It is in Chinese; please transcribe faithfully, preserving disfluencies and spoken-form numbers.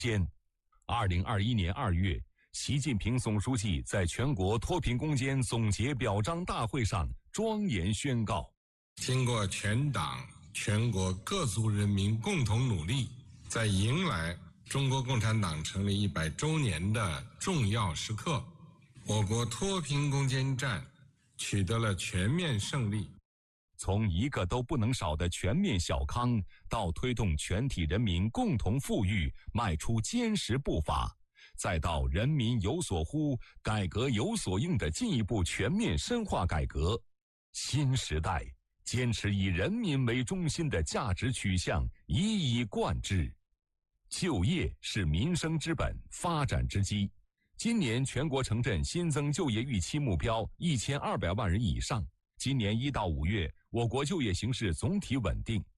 间，二零二一年二月，习近平总书记在全国脱贫攻坚总结表彰大会上庄严宣告： 经过全党全国各族人民共同努力，在迎来中国共产党成立一百周年的重要时刻，我国脱贫攻坚战取得了全面胜利。 从一个都不能少的全面小康，到推动全体人民共同富裕迈出坚实步伐，再到人民有所呼，改革有所应的进一步全面深化改革，新时代坚持以人民为中心的价值取向一以贯之。就业是民生之本，发展之基。今年全国城镇新增就业预期目标一千二百万人以上。今年一到五月，我国就业形势总体稳定，